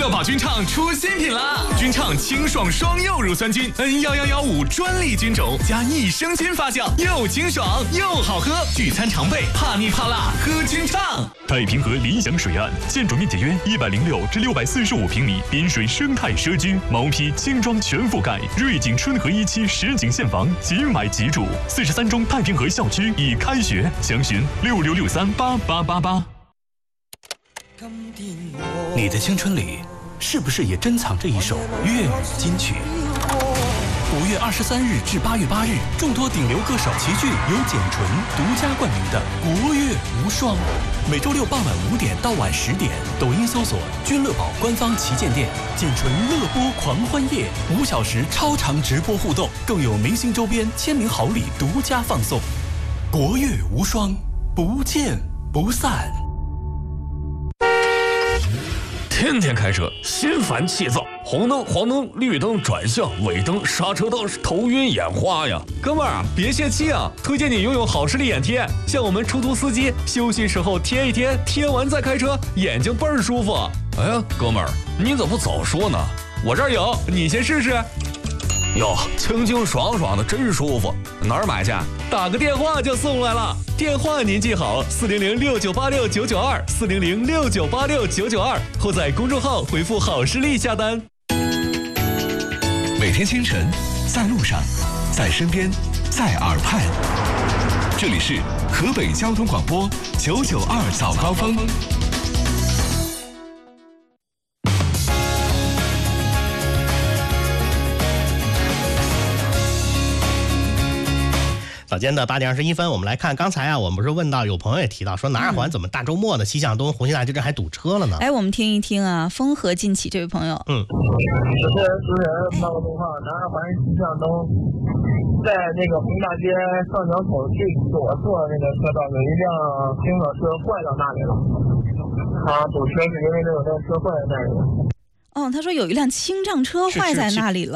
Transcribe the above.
乐宝君畅出新品啦！君畅清爽双柚乳酸菌 N11115 专利菌种加益生菌发酵，又清爽又好喝，聚餐常备，怕腻怕辣喝君畅。 太平河理想水岸，建筑面积约106至645平米，滨水生态社区，毛坯轻装全覆盖，瑞景春和一期实景现房，即买即住。43中太平河校区已开学，详询66638888。 你的青春里，是不是也珍藏着一首粤语金曲？5月23日至8月8日，众多顶流歌手齐聚，由简纯独家冠名的《国乐无双》，每周六傍晚5点到晚10点，抖音搜索“君乐宝”官方旗舰店，简纯乐播狂欢夜，5小时超长直播互动，更有明星周边、签名好礼独家放送。国乐无双，不见不散。 天天开车心烦气躁，红灯黄灯绿灯转向尾灯刹车灯，头晕眼花呀！ 哥们儿啊，别泄气啊！推荐你拥有好视力眼贴，像我们出租司机休息时候贴一贴，贴完再开车，眼睛倍儿舒服。 哎呀，哥们儿，你怎么不早说呢？ 我这儿有，你先试试。 哟，清清爽爽的，真舒服。哪儿买去？ 打个电话就送来了。电话您记好：400698699240069869922，或在公众号回复“好视力”下单。 每天清晨，在路上，在身边，在耳畔，这里是河北交通广播992早高峰。 早间的8点21分，我们来看刚才啊，我们不是问到有朋友也提到说南二环怎么大周末的西向东红星大街站还堵车了呢？ 哎，我们听一听啊，风和劲起这位朋友。 主持人报个电话，南二环西向东，在那个红大街上桥口最左侧那个车道有一辆轻小车坏到那里了，堵车是因为那有辆车坏在那里了。 哦，他说有一辆轻障车坏在那里了。